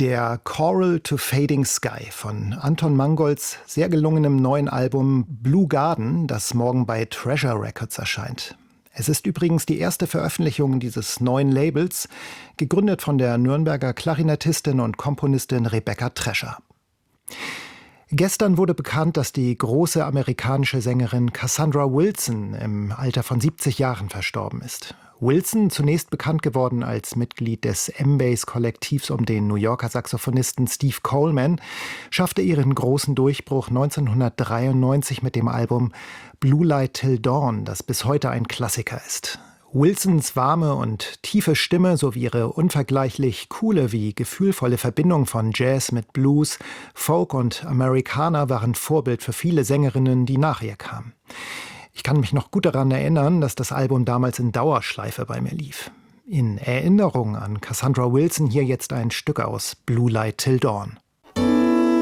Der Choral to Fading Sky von Anton Mangolds sehr gelungenem neuen Album Blue Garden, das morgen bei Treasure Records erscheint. Es ist übrigens die erste Veröffentlichung dieses neuen Labels, gegründet von der Nürnberger Klarinettistin und Komponistin Rebecca Trescher. Gestern wurde bekannt, dass die große amerikanische Sängerin Cassandra Wilson im Alter von 70 Jahren verstorben ist. Wilson, zunächst bekannt geworden als Mitglied des M-Bass-Kollektivs um den New Yorker Saxophonisten Steve Coleman, schaffte ihren großen Durchbruch 1993 mit dem Album Blue Light Till Dawn, das bis heute ein Klassiker ist. Wilsons warme und tiefe Stimme sowie ihre unvergleichlich coole wie gefühlvolle Verbindung von Jazz mit Blues, Folk und Americana waren Vorbild für viele Sängerinnen, die nach ihr kamen. Ich kann mich noch gut daran erinnern, dass das Album damals in Dauerschleife bei mir lief. In Erinnerung an Cassandra Wilson hier jetzt ein Stück aus Blue Light Till Dawn.